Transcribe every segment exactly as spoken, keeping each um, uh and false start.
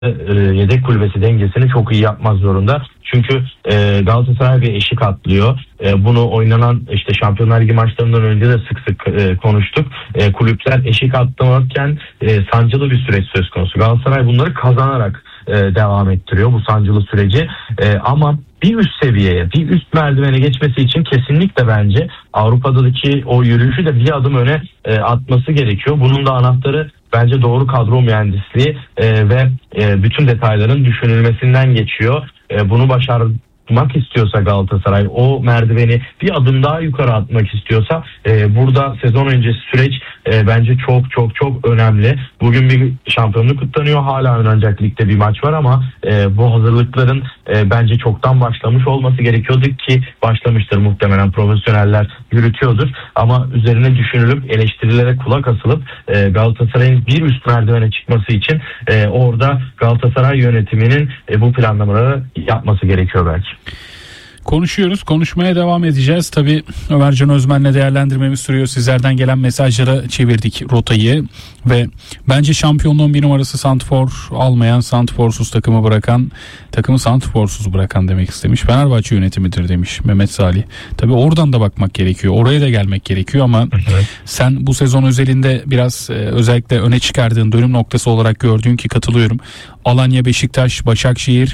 e, yedek kulübesi dengesini çok iyi yapmak zorunda. Çünkü e, Galatasaray bir eşik atlıyor. E, bunu oynanan işte Şampiyonlar Ligi maçlarından önce de sık sık e, konuştuk. E, kulüpler eşik atlamarken e, sancılı bir süreç söz konusu. Galatasaray bunları kazanarak e, devam ettiriyor bu sancılı süreci. E, ama bir üst seviyeye, bir üst merdivene geçmesi için kesinlikle bence Avrupa'daki o yürüyüşü de bir adım öne e, atması gerekiyor. Bunun da anahtarı bence doğru kadro mühendisliği e, ve e, bütün detayların düşünülmesinden geçiyor. E, bunu başarmak istiyorsa Galatasaray, o merdiveni bir adım daha yukarı atmak istiyorsa e, burada sezon öncesi süreç e, bence çok çok çok önemli. Bugün bir şampiyonluk kutlanıyor, hala oynanacak ligde bir maç var ama e, bu hazırlıkların e, bence çoktan başlamış olması gerekiyordu ki başlamıştır muhtemelen, profesyoneller yürütüyordur ama üzerine düşünülüp eleştirilere kulak asılıp e, Galatasaray'ın bir üst merdivene çıkması için e, orada Galatasaray yönetiminin e, bu planlamaları yapması gerekiyor belki. Konuşuyoruz, konuşmaya devam edeceğiz. Tabii Ömercan Özmen'le değerlendirmemiz sürüyor. Sizlerden gelen mesajlara çevirdik rotayı ve bence şampiyonluğun bir numarası santrfor almayan, santrforsuz takımı bırakan, takımı santrforsuz bırakan demek istemiş. Fenerbahçe yönetimidir demiş Mehmet Salih. Tabii oradan da bakmak gerekiyor. Oraya da gelmek gerekiyor ama evet, sen bu sezon özelinde biraz e, özellikle öne çıkardığın dönüm noktası olarak gördüğün ki katılıyorum. Alanya, Beşiktaş, Başakşehir,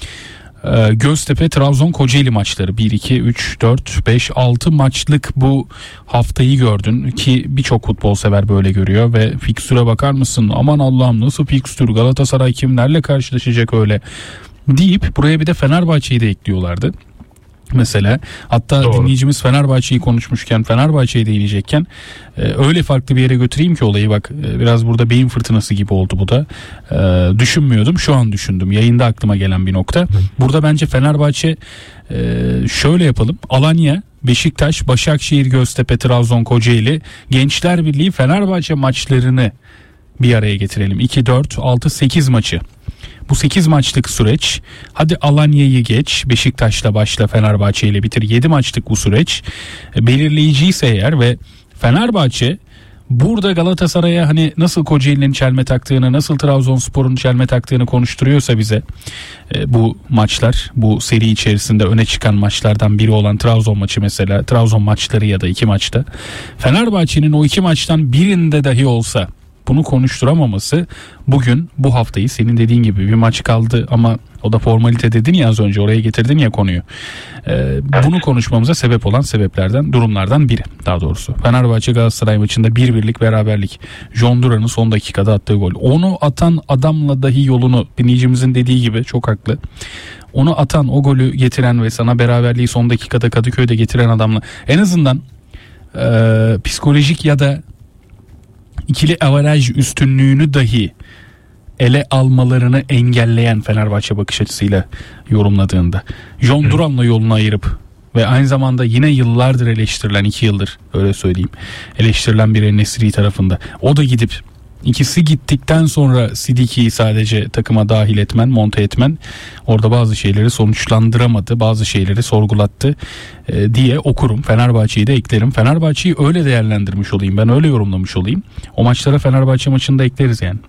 Göztepe, Trabzon, Kocaeli maçları bir, iki, üç, dört, beş, altı maçlık bu haftayı gördün ki birçok futbol sever böyle görüyor ve fikstüre bakar mısın? Aman Allah'ım nasıl fikstür, Galatasaray kimlerle karşılaşacak öyle deyip buraya bir de Fenerbahçe'yi de ekliyorlardı. Mesela hatta doğru, dinleyicimiz Fenerbahçe'yi konuşmuşken, Fenerbahçe'ye değinecekken e, öyle farklı bir yere götüreyim ki olayı, bak e, biraz burada beyin fırtınası gibi oldu bu da. E, düşünmüyordum, şu an düşündüm. Yayında aklıma gelen bir nokta. Burada bence Fenerbahçe e, şöyle yapalım. Alanya, Beşiktaş, Başakşehir, Göztepe, Trabzon, Kocaeli, Gençler Birliği, Fenerbahçe maçlarını bir araya getirelim. iki, dört, altı, sekiz maçı. Bu sekiz maçlık süreç, hadi Alanya'yı geç, Beşiktaş'la başla, Fenerbahçe ile bitir. yedi maçlık bu süreç belirleyiciyse eğer ve Fenerbahçe burada Galatasaray'a hani nasıl Kocaeli'nin çelme taktığını, nasıl Trabzonspor'un çelme taktığını konuşturuyorsa bize e, bu maçlar, bu seri içerisinde öne çıkan maçlardan biri olan Trabzon maçı mesela, Trabzon maçları ya da iki maçta, Fenerbahçe'nin o iki maçtan birinde dahi olsa bunu konuşturamaması bugün, bu haftayı, senin dediğin gibi bir maç kaldı ama o da formalite dedin ya, az önce oraya getirdin ya konuyu. Ee, evet. Bunu konuşmamıza sebep olan sebeplerden, durumlardan biri daha doğrusu. Fenerbahçe Galatasaray maçında bir birlik beraberlik. John Duran'ın son dakikada attığı gol. Onu atan adamla dahi yolunu, dinleyicimizin dediği gibi çok haklı. Onu atan, o golü getiren ve sana beraberliği son dakikada Kadıköy'de getiren adamla en azından e, psikolojik ya da İkili averaj üstünlüğünü dahi ele almalarını engelleyen Fenerbahçe bakış açısıyla yorumladığında John Duran'la yolunu ayırıp ve aynı zamanda yine yıllardır eleştirilen, iki yıldır öyle söyleyeyim, eleştirilen bir En-Nesyri tarafında, o da gidip ikisi gittikten sonra Sidiki'yi sadece takıma dahil etmen, monte etmen orada bazı şeyleri sonuçlandıramadı, bazı şeyleri sorgulattı e, diye okurum. Fenerbahçe'yi de eklerim. Fenerbahçe'yi öyle değerlendirmiş olayım, ben öyle yorumlamış olayım. O maçlara Fenerbahçe maçında ekleriz yani.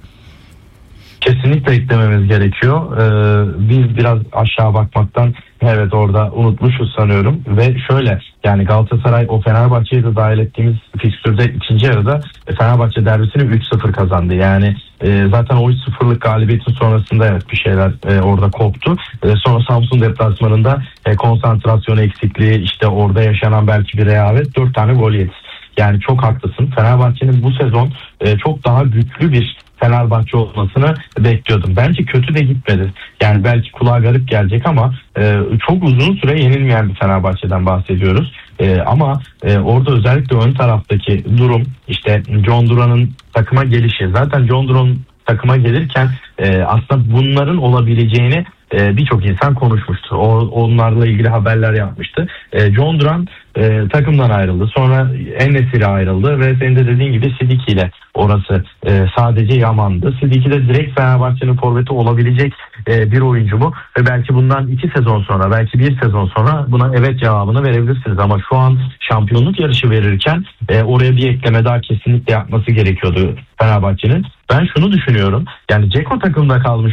Kesinlikle eklememiz gerekiyor. Ee, biz biraz aşağı bakmaktan evet orada unutmuşuz sanıyorum ve şöyle, yani Galatasaray o Fenerbahçe'yi de dahil ettiğimiz fikstürde ikinci yarıda Fenerbahçe derbisini üç sıfır kazandı. Yani e, zaten o üç sıfırlık galibiyetin sonrasında evet bir şeyler e, orada koptu. E, sonra Samsun deplasmanında e, konsantrasyon eksikliği, işte orada yaşanan belki bir rehavet, dört tane gol yedi. Yani çok haklısın. Fenerbahçe'nin bu sezon e, çok daha güçlü bir Fenerbahçe olmasını bekliyordum. Bence kötü de gitmedi. Yani belki kulağa garip gelecek ama e, çok uzun süre yenilmeyen bir Fenerbahçe'den bahsediyoruz. E, ama e, orada özellikle ön taraftaki durum, işte John Duran'ın takıma gelişi. Zaten John Duran takıma gelirken e, aslında bunların olabileceğini e, birçok insan konuşmuştu. O, onlarla ilgili haberler yapmıştı. E, John Duran e, takımdan ayrıldı. Sonra En-Nesyri ayrıldı ve senin de dediğin gibi Sidiki ile orası e, sadece Yaman'dı. Sidiki de direkt Fenerbahçe'nin forveti olabilecek e, bir oyuncu mu? Ve belki bundan iki sezon sonra, belki bir sezon sonra buna evet cevabını verebilirsiniz. Ama şu an şampiyonluk yarışı verirken e, oraya bir ekleme daha kesinlikle yapması gerekiyordu Fenerbahçe'nin. Ben şunu düşünüyorum. Yani Dzeko takımda kalmış